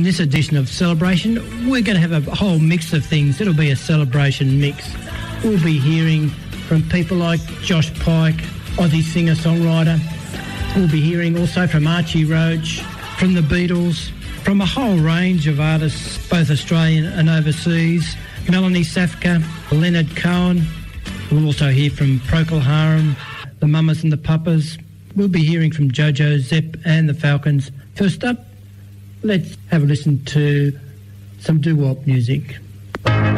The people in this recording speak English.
this edition of Celebration, we're going to have a whole mix of things. It'll be a celebration mix. We'll be hearing from people like Josh Pike, Aussie singer-songwriter. We'll be hearing also from Archie Roach, from the Beatles, from a whole range of artists, both Australian and overseas. Melanie Safka, Leonard Cohen. We'll also hear from Procol Harum, the Mamas and the Papas. We'll be hearing from Jojo, Zepp and the Falcons. First up, let's have a listen to some doo-wop music.